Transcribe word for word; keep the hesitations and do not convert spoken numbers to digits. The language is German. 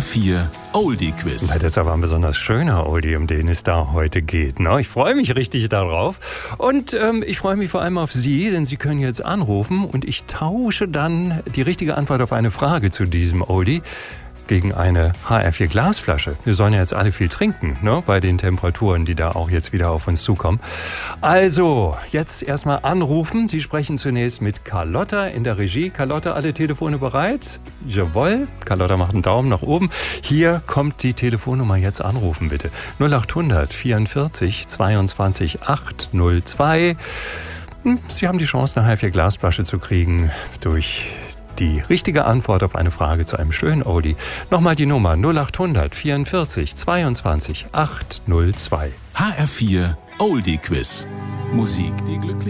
R vier Oldie Quiz. Das ist aber ein besonders schöner Oldie, um den es da heute geht. Ne? Ich freue mich richtig darauf. Und ähm, ich freue mich vor allem auf Sie, denn Sie können jetzt anrufen und ich tausche dann die richtige Antwort auf eine Frage zu diesem Oldie gegen eine H R vier Glasflasche. Wir sollen ja jetzt alle viel trinken, ne? Bei den Temperaturen, die da auch jetzt wieder auf uns zukommen. Also, jetzt erstmal anrufen. Sie sprechen zunächst mit Carlotta in der Regie. Carlotta, alle Telefone bereit? Jawohl. Carlotta macht einen Daumen nach oben. Hier kommt die Telefonnummer. Jetzt anrufen, bitte. null acht hundert vierundvierzig zweiundzwanzig achthundertzwei. Sie haben die Chance, eine H R vier Glasflasche zu kriegen durch die richtige Antwort auf eine Frage zu einem schönen Oldie. Nochmal die Nummer null acht hundert vierundvierzig zweiundzwanzig achthundertzwei. H R vier Oldie Quiz. Musik, die glücklich